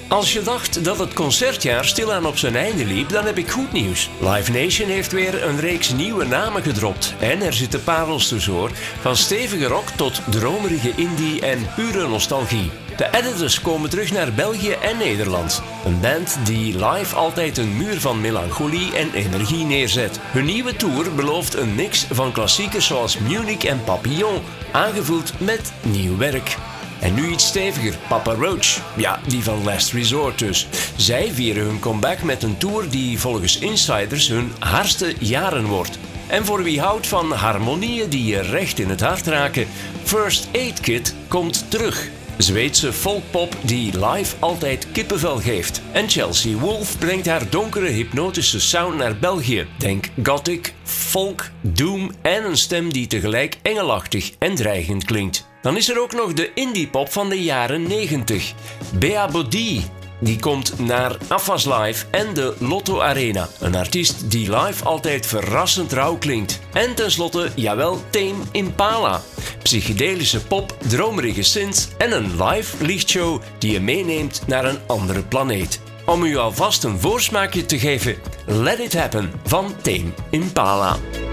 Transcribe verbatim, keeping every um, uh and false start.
Als je dacht dat het concertjaar stilaan op zijn einde liep, dan heb ik goed nieuws. Live Nation heeft weer een reeks nieuwe namen gedropt. En er zitten parels tussendoor, van stevige rock tot dromerige indie en pure nostalgie. De Editors komen terug naar België en Nederland. Een band die live altijd een muur van melancholie en energie neerzet. Hun nieuwe tour belooft een mix van klassiekers zoals Munich en Papillon, aangevuld met nieuw werk. En nu iets steviger, Papa Roach. Ja, die van Last Resort dus. Zij vieren hun comeback met een tour die volgens insiders hun hardste jaren wordt. En voor wie houdt van harmonieën die je recht in het hart raken, First Aid Kit komt terug. Zweedse folkpop die live altijd kippenvel geeft. En Chelsea Wolfe brengt haar donkere hypnotische sound naar België. Denk gothic, folk, doom en een stem die tegelijk engelachtig en dreigend klinkt. Dan is er ook nog de indiepop van de jaren negentig. Bea Bodie, die komt naar Afas Live en de Lotto Arena. Een artiest die live altijd verrassend rauw klinkt. En tenslotte, jawel, Tame Impala. Psychedelische pop, dromerige synths en een live lichtshow die je meeneemt naar een andere planeet. Om u alvast een voorsmaakje te geven, Let It Happen van Tame Impala.